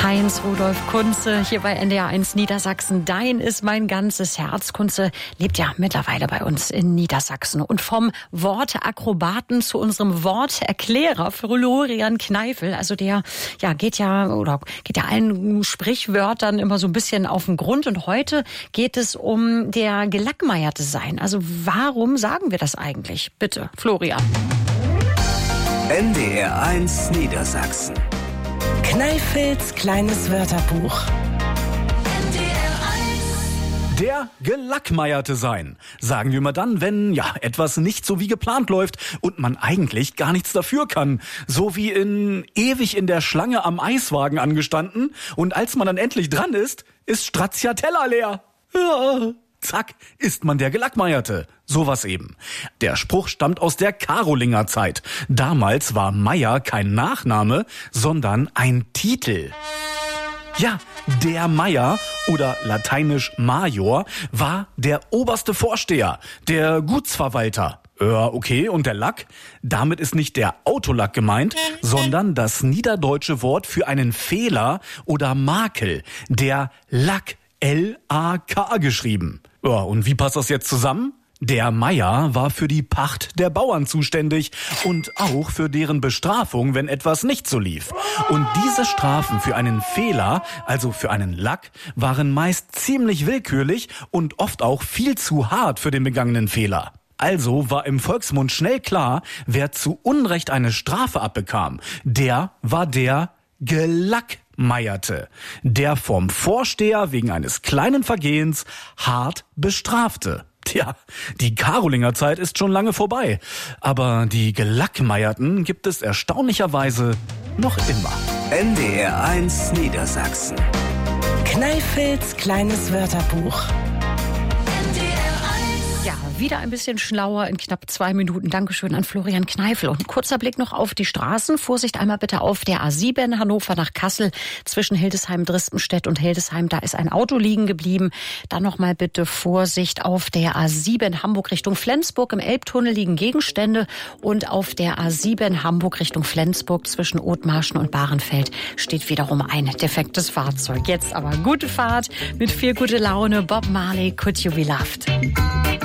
Heinz Rudolf Kunze hier bei NDR1 Niedersachsen. Dein ist mein ganzes Herz. Kunze lebt ja mittlerweile bei uns in Niedersachsen. Und vom Wortakrobaten zu unserem Worterklärer Florian Kneifel. Also der geht ja allen Sprichwörtern immer so ein bisschen auf den Grund. Und heute geht es um der Gelackmeierte sein. Also warum sagen wir das eigentlich? Bitte, Florian. NDR1 Niedersachsen. Kneifels kleines Wörterbuch. Der Gelackmeierte sein. Sagen wir mal dann, wenn etwas nicht so wie geplant läuft und man eigentlich gar nichts dafür kann. So wie ewig in der Schlange am Eiswagen angestanden und als man dann endlich dran ist Stracciatella leer. Ja. Zack, ist man der Gelackmeierte. Sowas eben. Der Spruch stammt aus der Karolingerzeit. Damals war Meier kein Nachname, sondern ein Titel. Ja, der Meier oder lateinisch Major war der oberste Vorsteher, der Gutsverwalter. Ja, okay, und der Lack? Damit ist nicht der Autolack gemeint, sondern das niederdeutsche Wort für einen Fehler oder Makel, der Lack. L-A-K geschrieben. Ja, und wie passt das jetzt zusammen? Der Meier war für die Pacht der Bauern zuständig und auch für deren Bestrafung, wenn etwas nicht so lief. Und diese Strafen für einen Fehler, also für einen Lack, waren meist ziemlich willkürlich und oft auch viel zu hart für den begangenen Fehler. Also war im Volksmund schnell klar, wer zu Unrecht eine Strafe abbekam, der war der Gelackmeierte, der vom Vorsteher wegen eines kleinen Vergehens hart bestrafte. Tja, die Karolingerzeit ist schon lange vorbei, aber die Gelackmeierten gibt es erstaunlicherweise noch immer. NDR1 Niedersachsen. Kneifels kleines Wörterbuch. Ja, wieder ein bisschen schlauer in knapp 2 Minuten. Dankeschön an Florian Kneifel. Und ein kurzer Blick noch auf die Straßen. Vorsicht einmal bitte auf der A7 Hannover nach Kassel zwischen Hildesheim-Dristenstedt und Hildesheim. Da ist ein Auto liegen geblieben. Dann noch mal bitte Vorsicht auf der A7 Hamburg Richtung Flensburg. Im Elbtunnel liegen Gegenstände. Und auf der A7 Hamburg Richtung Flensburg zwischen Othmarschen und Bahrenfeld steht wiederum ein defektes Fahrzeug. Jetzt aber gute Fahrt mit viel gute Laune. Bob Marley, Could You Be Loved?